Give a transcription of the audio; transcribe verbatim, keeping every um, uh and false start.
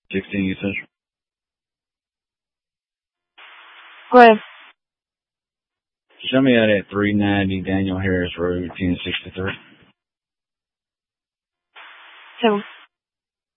sixteen East Central. Go ahead. Show me out at three ninety Daniel Harris Road, ten sixty-three. So